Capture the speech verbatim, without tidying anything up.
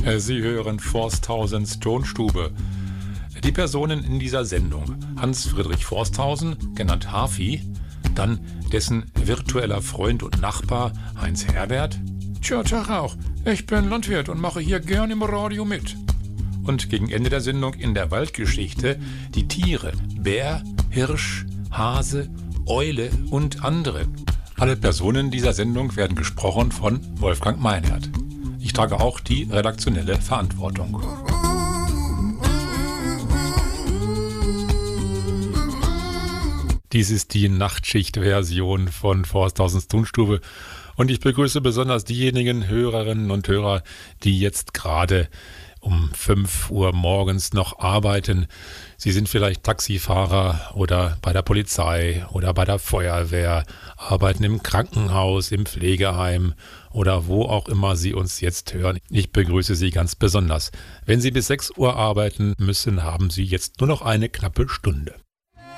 Äh, Sie hören Forsthausens Tonstube. Die Personen in dieser Sendung: Hans-Friedrich Forsthausen, genannt Hafi, dann dessen virtueller Freund und Nachbar Heinz Herbert. Tja, Tag auch. Ich bin Landwirt und mache hier gern im Radio mit. Und gegen Ende der Sendung in der Waldgeschichte die Tiere: Bär, Hirsch, Hase, Eule und andere. Alle Personen dieser Sendung werden gesprochen von Wolfgang Meinert. Ich trage auch die redaktionelle Verantwortung. Dies ist die Nachtschicht-Version von Forsthausens Tonstube und ich begrüße besonders diejenigen Hörerinnen und Hörer, die jetzt gerade um fünf Uhr morgens noch arbeiten. Sie sind vielleicht Taxifahrer oder bei der Polizei oder bei der Feuerwehr, arbeiten im Krankenhaus, im Pflegeheim oder wo auch immer Sie uns jetzt hören. Ich begrüße Sie ganz besonders. Wenn Sie bis sechs Uhr arbeiten müssen, haben Sie jetzt nur noch eine knappe Stunde.